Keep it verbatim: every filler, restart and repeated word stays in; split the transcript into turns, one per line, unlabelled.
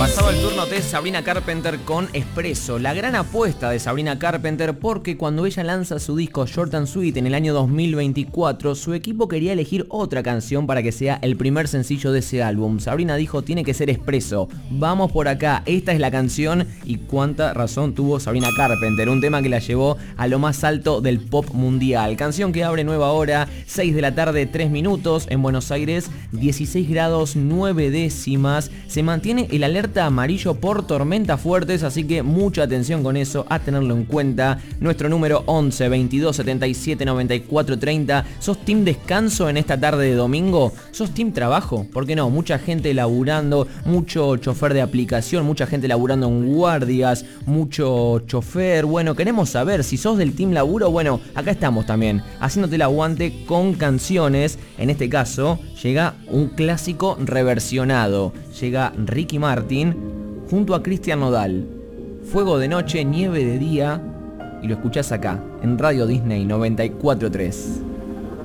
Pasado el turno de Sabrina Carpenter con Espresso, la gran apuesta de Sabrina Carpenter, porque cuando ella lanza su disco Short and Sweet en el año dos mil veinticuatro, su equipo quería elegir otra canción para que sea el primer sencillo de ese álbum. Sabrina dijo, tiene que ser Espresso, vamos por acá, esta es la canción, y cuánta razón tuvo Sabrina Carpenter, un tema que la llevó a lo más alto del pop mundial. Canción que abre nueva hora, seis de la tarde, tres minutos, en Buenos Aires, dieciséis grados nueve décimas, se mantiene el alerta amarillo por tormentas fuertes, así que mucha atención con eso, a tenerlo en cuenta. Nuestro número once veintidós setenta y siete noventa y cuatro treinta. ¿Sos team descanso en esta tarde de domingo? ¿Sos team trabajo? ¿Por qué no? Mucha gente laburando, mucho chofer de aplicación, mucha gente laburando en guardias, mucho chofer. Bueno, queremos saber si sos del team laburo. Bueno, acá estamos también, haciéndote el aguante con canciones. En este caso, llega un clásico reversionado. Llega Ricky Martin junto a Cristian Nodal. Fuego de noche, nieve de día. Y lo escuchás acá, en Radio Disney noventa y cuatro punto tres.